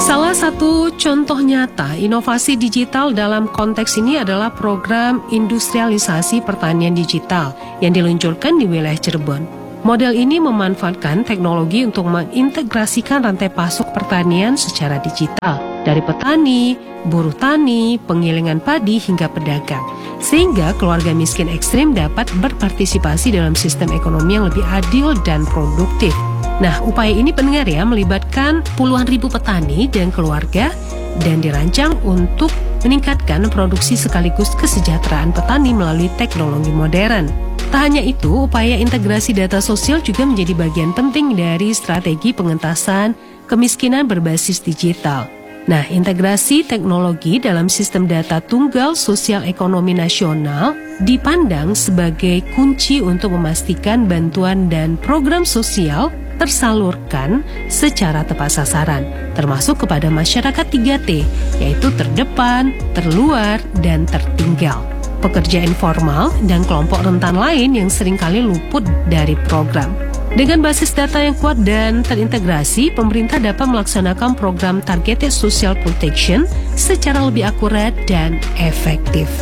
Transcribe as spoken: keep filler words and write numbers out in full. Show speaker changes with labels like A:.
A: Salah satu contoh nyata inovasi digital dalam konteks ini adalah program industrialisasi pertanian digital yang diluncurkan di wilayah Cirebon. Model ini memanfaatkan teknologi untuk mengintegrasikan rantai pasok pertanian secara digital dari petani, buruh tani, penggilingan padi hingga pedagang, sehingga keluarga miskin ekstrim dapat berpartisipasi dalam sistem ekonomi yang lebih adil dan produktif. Nah, upaya ini pendengar ya melibatkan puluhan ribu petani dan keluarga dan dirancang untuk meningkatkan produksi sekaligus kesejahteraan petani melalui teknologi modern. Tak hanya itu, upaya integrasi data sosial juga menjadi bagian penting dari strategi pengentasan kemiskinan berbasis digital. Nah, integrasi teknologi dalam sistem data tunggal sosial ekonomi nasional dipandang sebagai kunci untuk memastikan bantuan dan program sosial tersalurkan secara tepat sasaran, termasuk kepada masyarakat tiga T, yaitu terdepan, terluar, dan tertinggal, pekerja informal, dan kelompok rentan lain yang seringkali luput dari program. Dengan basis data yang kuat dan terintegrasi, pemerintah dapat melaksanakan program Targeted Social Protection secara lebih akurat dan efektif.